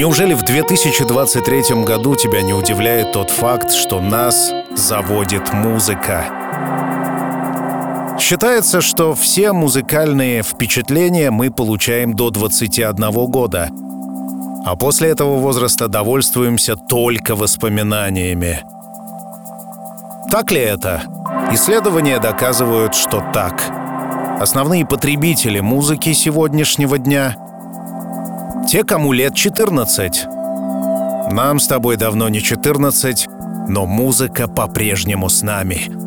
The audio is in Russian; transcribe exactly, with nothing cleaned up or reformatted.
Неужели в две тысячи двадцать третьем году тебя не удивляет тот факт, что нас заводит музыка? Считается, что все музыкальные впечатления мы получаем до двадцати одного года, а после этого возраста довольствуемся только воспоминаниями. Так ли это? Исследования доказывают, что так. Основные потребители музыки сегодняшнего дня — те, кому лет четырнадцать. Нам с тобой давно не четырнадцать, но музыка по-прежнему с нами.